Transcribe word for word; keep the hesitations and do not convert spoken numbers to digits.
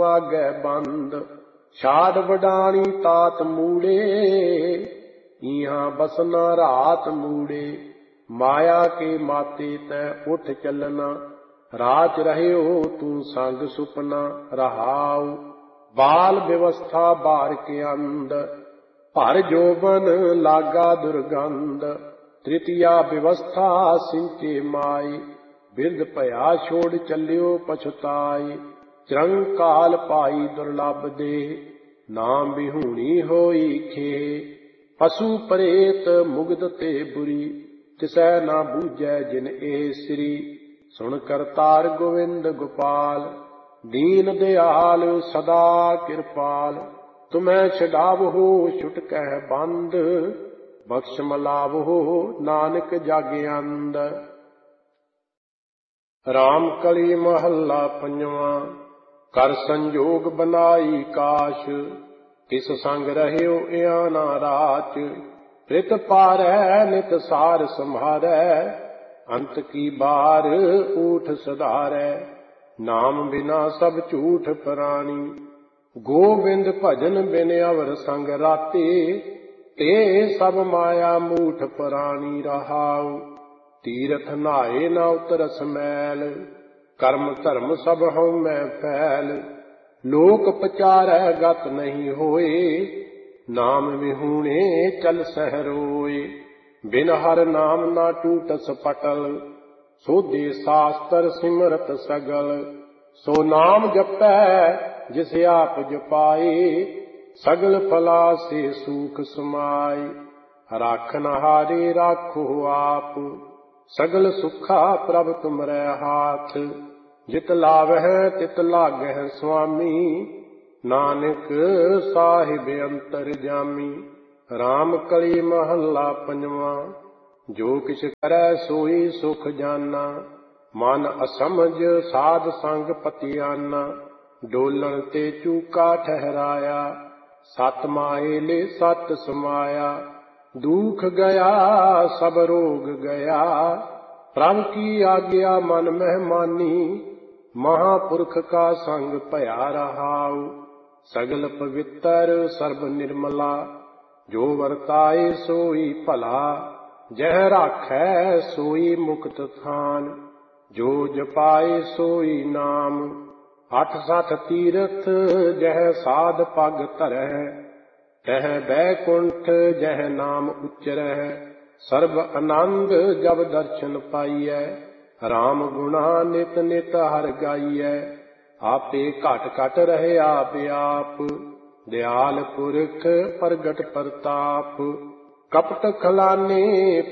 आगे बंद। छाड़ वडाणी तात मूड़े, इहाँ बसना रात मूड़े। माया के माते तै उठ चलना, राच रहे हो तू संग सुपना। रहाऊ बाल व्यवस्था बार के अंद, भर जोबन लागा दुर्गंध। तृतीया व्यवस्था सिंचे माई, बिरद भया छोड़ चलियो पछुताई। चिरंकाल पाई दुर्लभ दे, नाम बिहूणी होई खे। पशु प्रेत मुग्ध ते बुरी, तिसै ना बूझै जिन ए श्री। सुन करतार गोविंद गोपाल, दीन दयाल सदा कृपाल। तुम्हें छडावहो छुटकह बंद, बख्श मलावहो नानक जागे अंद। राम कली महला पंजवा। कर संजोग बनाई काश, तिस संग रहियो इयाना राच। प्रित पारै नित सार संभारै, अंत की बार ऊठ सधारै। नाम बिना सब झूठ प्राणी, गोविंद भजन बिन अवर संग राते। ते सब माया मूठ प्राणी रहाऊ, तीरथ नहाए न उतरस मैल। कर्म धर्म सब हਉ मैं फैल, लोक पचारै गत नहीं होए। नाम विहूणे चल सह रोए। बिन हर नाम ना टूटस पटल, सोधे शास्त्र सिमरत सगल। सो नाम जपै जिस आप जपाए, सगल फला से सूख समाए। राखन हारे राखो आप, सगल सुखा प्रभ तुमरै हाथ। जित लावह तित लागह स्वामी, नानक साहिब अंतरजामी। राम कली महला पंजवा। जो किछ करै सोई सुख जाना, मन असमझ साध संग पतियाना। डोलन ते चूका ठहराया, सत माए ले सत समाया। दुख गया सब रोग गया, प्रभु की आज्ञा मन मह मानी। महापुरख का संग भया रहाऊ, सगल पवित्र सर्ब निर्मला। जो वर्ताए सोई भला, जह राखै सोई मुक्त थान। जो जपाए सोई नाम, अठ सठ तीरथ जह साध पग धरै। तह बैकुंठ जह नाम उच्चरह, सर्ब आनंद जब दर्शन पाइयै। राम गुणा नित नित हर गाइयै, आपे घट घट रहे आप आप। दयाल पुरख प्रगट प्रताप, कपट खलाने